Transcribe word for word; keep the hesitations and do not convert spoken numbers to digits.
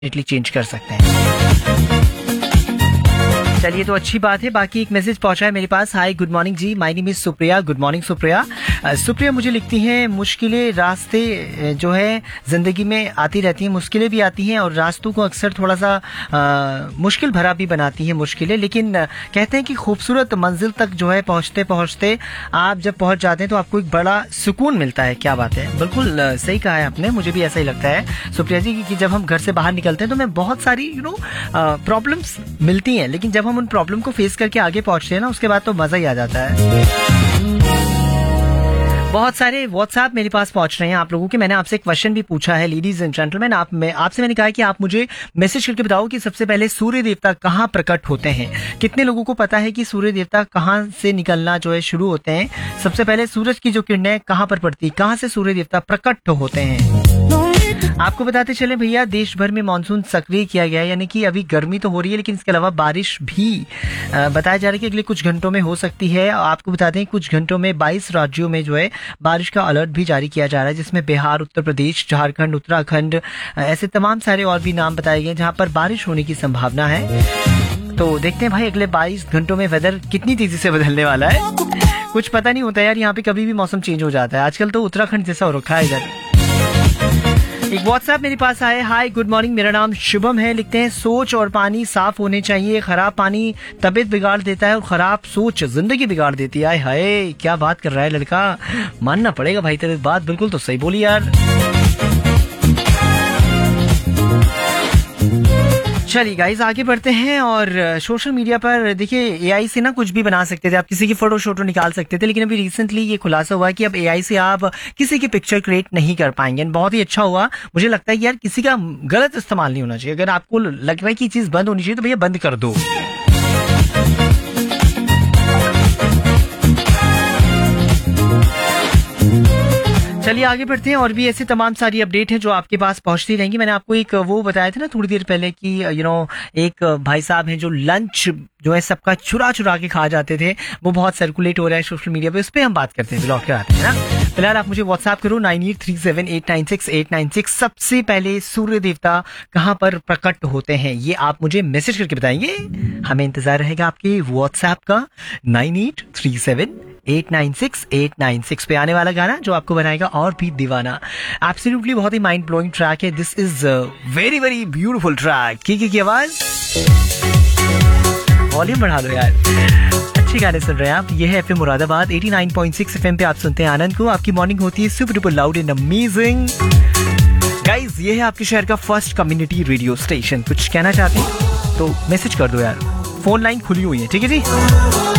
Definitely change कर सकते हैं। चलिए तो अच्छी बात है। बाकी एक मैसेज पहुंचा है मेरे पास। Hi good morning ji, my name is Supriya. Good morning Supriya. Supriya मुझे लिखती हैं मुश्किलें रास्ते जो है ज़िंदगी में आती रहती हैं, मुश्किलें भी आती हैं और रास्तों को अक्सर थोड़ा सा आ, मुश्किल भरा भी बनाती हैं मुश्किलें, लेकिन कहते हैं कि खूबसूरत मंजिल तक जो है पहुंचते पहुंचते आप जब पहुंच जाते हैं तो आपको एक बड़ा सुकून मिलता है। क्या बात है, बिल्कुल सही कहा है आपने, मुझे भी ऐसा ही लगता है सुप्रिया जी कि जब हम घर से बाहर निकलते हैं तो हमें बहुत सारी यू नो प्रॉब्लम्स मिलती हैं, लेकिन जब हम उन प्रॉब्लम को फेस करके आगे पहुंचते हैं ना उसके बाद तो मजा ही आ जाता है। बहुत सारे व्हाट्सएप मेरे पास पहुंच रहे हैं आप लोगों के। मैंने आपसे एक क्वेश्चन भी पूछा है लेडीज एंड जेंटलमैन, आप मैं आपसे मैंने कहा कि आप मुझे मैसेज करके बताओ कि सबसे पहले सूर्य देवता कहाँ प्रकट होते हैं। कितने लोगों को पता है कि सूर्य देवता कहाँ से निकलना जो है शुरू होते हैं? सबसे पहले सूरज की जो किरणें कहाँ पर पड़ती, कहाँ से सूर्य देवता प्रकट होते हैं? आपको बताते चले भैया, देश भर में मानसून सक्रिय किया गया है, यानी कि अभी गर्मी तो हो रही है लेकिन इसके अलावा बारिश भी बताया जा रहा है कि अगले कुछ घंटों में हो सकती है। आपको बताते हैं कुछ घंटों में बाईस राज्यों में जो है बारिश का अलर्ट भी जारी किया जा रहा है, जिसमें बिहार, उत्तर प्रदेश, झारखंड, उत्तराखंड, ऐसे तमाम सारे और भी नाम बताए गए जहां पर बारिश होने की संभावना है। तो देखते हैं भाई अगले बाईस घंटों में वेदर कितनी तेजी से बदलने वाला है, कुछ पता नहीं होता यार, यहाँ पे कभी भी मौसम चेंज हो जाता है। आजकल तो उत्तराखंड जैसा हो रखा है इधर। एक व्हाट्सएप मेरे पास आए। हाय गुड मॉर्निंग, मेरा नाम शुभम है। लिखते हैं सोच और पानी साफ होने चाहिए, खराब पानी तबीयत बिगाड़ देता है और खराब सोच जिंदगी बिगाड़ देती है। हाय क्या बात कर रहा है लड़का, मानना पड़ेगा भाई तेरी बात बिल्कुल तो सही बोली यार। चलिए गाइस आगे बढ़ते हैं। और सोशल मीडिया पर देखिए एआई से ना कुछ भी बना सकते थे, आप किसी की फोटो शोटो निकाल सकते थे, लेकिन अभी रिसेंटली ये खुलासा हुआ है कि अब एआई से आप किसी की पिक्चर क्रिएट नहीं कर पाएंगे। बहुत ही अच्छा हुआ। मुझे लगता है कि यार किसी का गलत इस्तेमाल नहीं होना चाहिए। अगर आपको लग रहा है कि चीज बंद होनी चाहिए तो भैया बंद कर दो। चलिए आगे बढ़ते हैं। और भी ऐसे तमाम सारी अपडेट हैं जो आपके पास पहुंचती रहेंगी। मैंने आपको एक वो बताया था ना थोड़ी देर पहले कि यू नो एक भाई साहब हैं जो लंच जो है सबका चुरा चुरा के खा जाते थे, वो बहुत सर्कुलेट हो रहा है सोशल मीडिया पे, उस पर हम बात करते हैं, लौट कर आते हैं ना। फिलहाल आप मुझे व्हाट्सएप करो nine eight three seven eight nine six eight nine six. सबसे पहले सूर्य देवता कहाँ पर प्रकट होते हैं ये आप मुझे मैसेज करके बताएंगे। हमें इंतजार रहेगा आपके व्हाट्सएप का nine eight three seven eight nine six eight nine six पे। आने वाला गाना जो आपको बनाएगा और भी दीवाना, एब्सोल्युटली बहुत ही माइंड ब्लोइंग ट्रैक है। This is very very beautiful track. की की आवाज वॉल्यूम बढ़ा लो यार, अच्छे गाने सुन रहे हैं आप। ये है FM Moradabad eighty nine point six FM पे आप सुनते हैं आनंद को। आपकी मॉर्निंग होती है super duper loud and amazing. Guys ये है आपके शहर का फर्स्ट कम्युनिटी रेडियो स्टेशन। कुछ कहना चाहते हैं तो मैसेज कर दो यार, फोन लाइन खुली हुई है, ठीक है जी।